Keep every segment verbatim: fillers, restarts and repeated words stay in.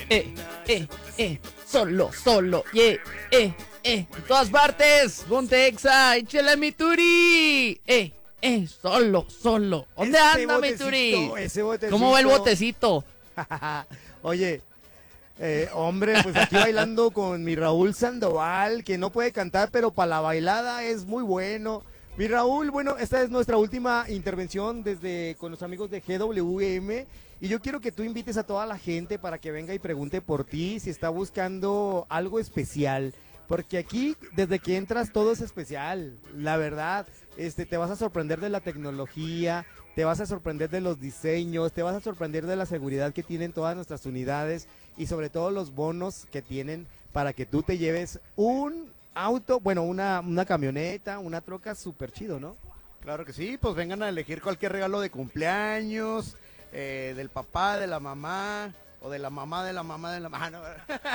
eh, eh, eh, solo, solo, yeah, eh, eh, en todas partes, ponte exa, échale mi Turi, eh, eh, solo, solo, ¿dónde Ese anda mi botecito, Turi? ese botecito. ¿Cómo va el botecito? Oye, eh, hombre, pues aquí bailando con mi Raúl Sandoval, que no puede cantar, pero para la bailada es muy bueno. Mi Raúl, bueno, esta es nuestra última intervención desde con los amigos de G W M y yo quiero que tú invites a toda la gente para que venga y pregunte por ti si está buscando algo especial, porque aquí desde que entras todo es especial, la verdad, este te vas a sorprender de la tecnología, te vas a sorprender de los diseños, te vas a sorprender de la seguridad que tienen todas nuestras unidades y sobre todo los bonos que tienen para que tú te lleves un auto, bueno, una, una camioneta, una troca súper chido, ¿no? Claro que sí, pues vengan a elegir cualquier regalo de cumpleaños, eh, del papá, de la mamá, o de la mamá, de la mamá, de la mamá. No,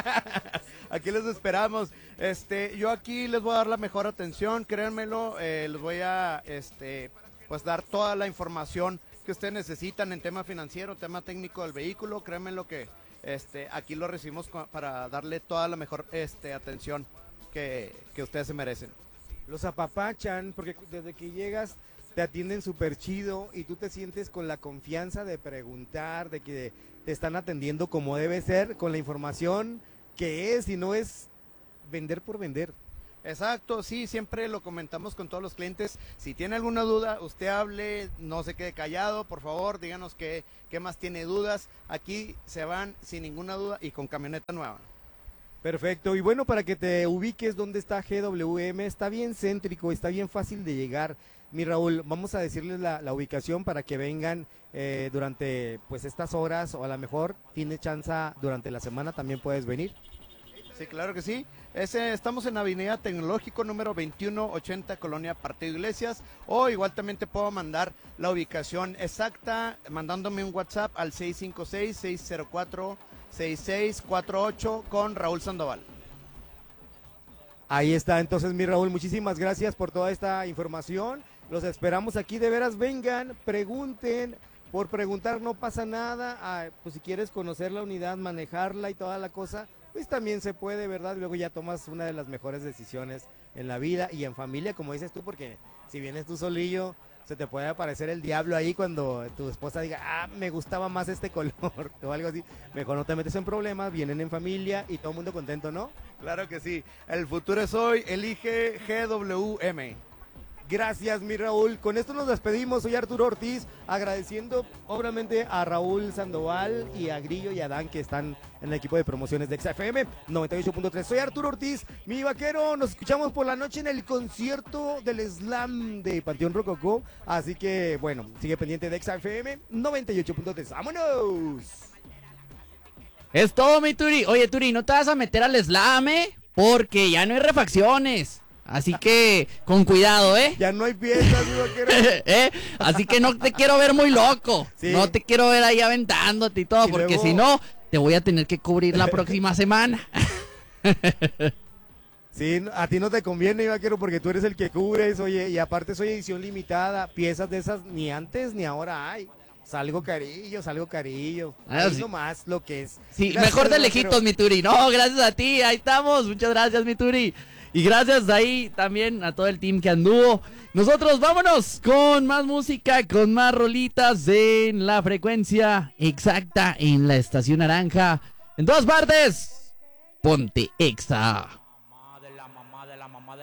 aquí les esperamos. Este, yo aquí les voy a dar la mejor atención, créanmelo, eh, les voy a, este, pues dar toda la información que ustedes necesitan en tema financiero, tema técnico del vehículo, créanmelo que, este, aquí lo recibimos para darle toda la mejor, este, atención que, que ustedes se merecen. Los apapachan, porque desde que llegas te atienden súper chido y tú te sientes con la confianza de preguntar, de que te están atendiendo como debe ser, con la información que es y no es vender por vender. Exacto, sí, siempre lo comentamos con todos los clientes. Si tiene alguna duda, usted hable, no se quede callado, por favor, díganos qué, qué más tiene dudas. Aquí se van sin ninguna duda y con camioneta nueva. Perfecto, y bueno, para que te ubiques dónde está G W M, está bien céntrico, está bien fácil de llegar. Mi Raúl, vamos a decirles la, la ubicación para que vengan eh, durante pues estas horas o a lo mejor tienes chance durante la semana también puedes venir. Sí, claro que sí. Ese, estamos en Avenida Tecnológico número veintiuno ochenta, Colonia Partido Iglesias, o igual también te puedo mandar la ubicación exacta mandándome un WhatsApp al seis cinco seis, seis cero cuatro, seis seis cuatro ocho con Raúl Sandoval. Ahí está, entonces mi Raúl, muchísimas gracias por toda esta información. Los esperamos aquí, de veras, vengan, pregunten, por preguntar no pasa nada. Ah, pues si quieres conocer la unidad, manejarla y toda la cosa, pues también se puede, ¿verdad? Luego ya tomas una de las mejores decisiones en la vida y en familia, como dices tú, porque si vienes tú solillo, se te puede aparecer el diablo ahí cuando tu esposa diga, ah, me gustaba más este color o algo así. Mejor no te metes en problemas, vienen en familia y todo el mundo contento, ¿no? Claro que sí. El futuro es hoy, elige G W M. Gracias, mi Raúl. Con esto nos despedimos. Soy Arturo Ortiz, agradeciendo obviamente a Raúl Sandoval y a Grillo y a Dan que están en el equipo de promociones de Exa F M noventa y ocho punto tres. Soy Arturo Ortiz, mi vaquero. Nos escuchamos por la noche en el concierto del Slam de Panteón Rococó. Así que, bueno, sigue pendiente de Exa F M noventa y ocho punto tres. ¡Vámonos! Es todo, mi Turi. Oye, Turi, ¿no te vas a meter al Slam, eh? Porque ya no hay refacciones. Así que, con cuidado, ¿eh? Ya no hay piezas, mi vaquero. ¿Eh? Así que no te quiero ver muy loco. Sí. No te quiero ver ahí aventándote y todo, y porque luego... si no, te voy a tener que cubrir la próxima semana. Sí, a ti no te conviene, vaquero, porque tú eres el que cubres, oye, y aparte soy edición limitada, piezas de esas ni antes ni ahora hay. Salgo carillo, salgo carillo. Ah, ahí sí. nomás lo que es. Sí, gracias, mejor de vaquero. lejitos, mi Turi. No, gracias a ti, ahí estamos. Muchas gracias, mi Turi. Y gracias ahí también a todo el team que anduvo. Nosotros vámonos con más música, con más rolitas en la frecuencia exacta, en la estación naranja. En todas partes, ponte Exa.